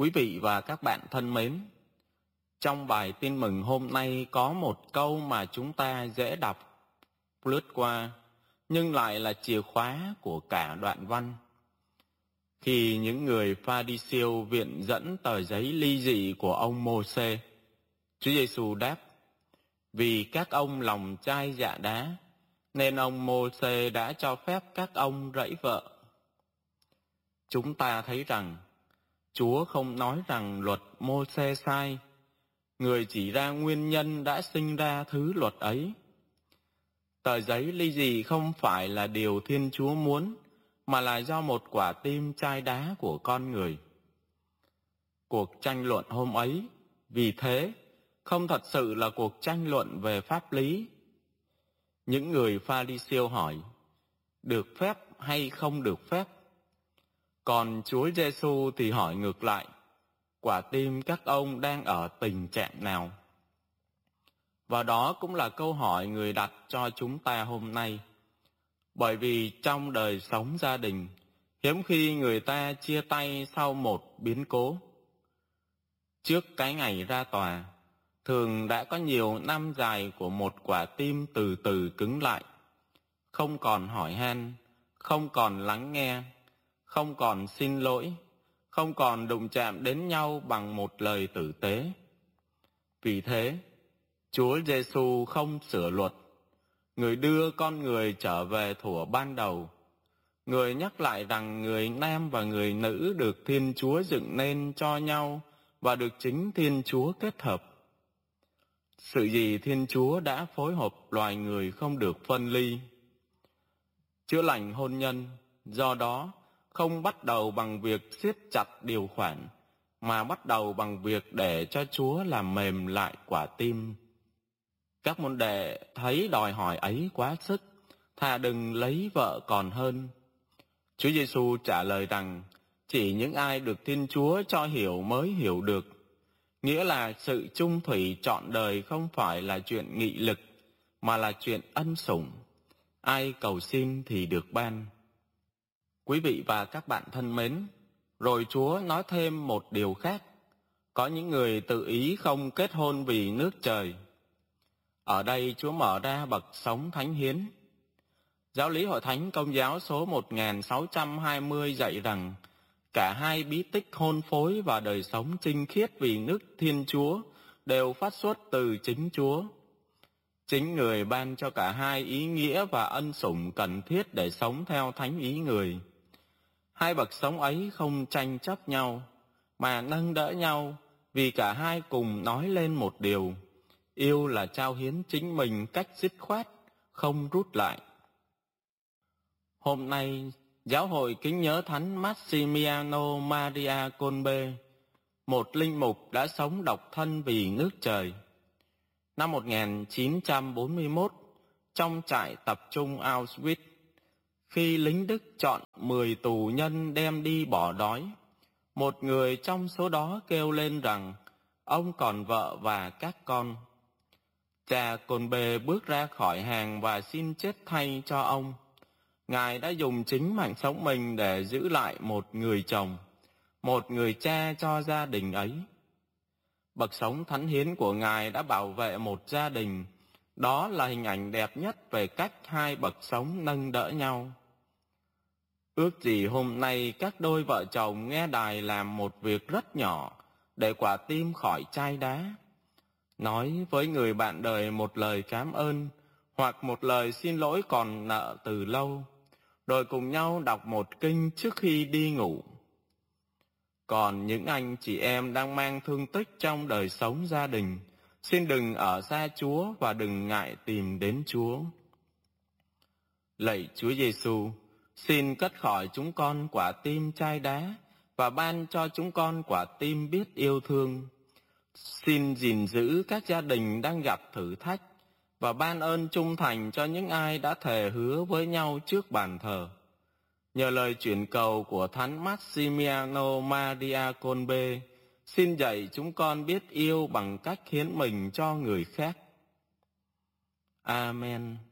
Quý vị và các bạn thân mến, trong bài tin mừng hôm nay có một câu mà chúng ta dễ đọc lướt qua, nhưng lại là chìa khóa của cả đoạn văn. Khi những người Pha-ri-siêu viện dẫn tờ giấy ly dị của ông Mô-sê, Chúa Giêsu đáp: vì các ông lòng chai dạ đá, nên ông Mô-sê đã cho phép các ông rẫy vợ. Chúng ta thấy rằng Chúa không nói rằng luật Mô-sê sai, người chỉ ra nguyên nhân đã sinh ra thứ luật ấy. Tờ giấy ly dị không phải là điều Thiên Chúa muốn, mà là do một quả tim chai đá của con người. Cuộc tranh luận hôm ấy, vì thế, không thật sự là cuộc tranh luận về pháp lý. Những người Pha-ri-siêu hỏi, được phép hay không được phép? Còn Chúa Giêsu thì hỏi ngược lại, quả tim các ông đang ở tình trạng nào? Và đó cũng là câu hỏi người đặt cho chúng ta hôm nay. Bởi vì trong đời sống gia đình, hiếm khi người ta chia tay sau một biến cố. Trước cái ngày ra tòa, thường đã có nhiều năm dài của một quả tim từ từ cứng lại, không còn hỏi han, không còn lắng nghe, không còn xin lỗi, không còn đụng chạm đến nhau bằng một lời tử tế. Vì thế, Chúa Giêsu không sửa luật, người đưa con người trở về thuở ban đầu. Người nhắc lại rằng người nam và người nữ được Thiên Chúa dựng nên cho nhau và được chính Thiên Chúa kết hợp. Sự gì Thiên Chúa đã phối hợp loài người không được phân ly. Chữa lành hôn nhân, do đó, không bắt đầu bằng việc siết chặt điều khoản, mà bắt đầu bằng việc để cho Chúa làm mềm lại quả tim. Các môn đệ thấy đòi hỏi ấy quá sức, thà đừng lấy vợ còn hơn. Chúa Giêsu trả lời rằng, chỉ những ai được Thiên Chúa cho hiểu mới hiểu được. Nghĩa là sự chung thủy trọn đời không phải là chuyện nghị lực, mà là chuyện ân sủng. Ai cầu xin thì được ban. Quý vị và các bạn thân mến, rồi Chúa nói thêm một điều khác. Có những người tự ý không kết hôn vì nước trời. Ở đây Chúa mở ra bậc sống thánh hiến. Giáo lý Hội Thánh Công giáo số 1620 dạy rằng cả hai bí tích hôn phối và đời sống chinh khiết vì nước Thiên Chúa đều phát xuất từ chính Chúa. Chính người ban cho cả hai ý nghĩa và ân sủng cần thiết để sống theo thánh ý người. Hai bậc sống ấy không tranh chấp nhau, mà nâng đỡ nhau, vì cả hai cùng nói lên một điều: yêu là trao hiến chính mình cách dứt khoát, không rút lại. Hôm nay, Giáo hội kính nhớ Thánh Maximiano Maria Kolbe, một linh mục đã sống độc thân vì nước trời. Năm 1941, trong trại tập trung Auschwitz, khi lính Đức chọn 10 tù nhân đem đi bỏ đói, một người trong số đó kêu lên rằng ông còn vợ và các con. Cha Kolbe bước ra khỏi hàng và xin chết thay cho ông. Ngài đã dùng chính mạng sống mình để giữ lại một người chồng, một người cha cho gia đình ấy. Bậc sống thánh hiến của Ngài đã bảo vệ một gia đình. Đó là hình ảnh đẹp nhất về cách hai bậc sống nâng đỡ nhau. Ước gì hôm nay các đôi vợ chồng nghe đài làm một việc rất nhỏ để quả tim khỏi chai đá. Nói với người bạn đời một lời cảm ơn hoặc một lời xin lỗi còn nợ từ lâu, rồi cùng nhau đọc một kinh trước khi đi ngủ. Còn những anh chị em đang mang thương tích trong đời sống gia đình, xin đừng ở xa Chúa và đừng ngại tìm đến Chúa. Lạy Chúa Giêsu, xin cất khỏi chúng con quả tim chai đá và ban cho chúng con quả tim biết yêu thương. Xin gìn giữ các gia đình đang gặp thử thách và ban ơn trung thành cho những ai đã thề hứa với nhau trước bàn thờ. Nhờ lời chuyển cầu của Thánh Maximiano Maria Kolbe, xin dạy chúng con biết yêu bằng cách hiến mình cho người khác. Amen.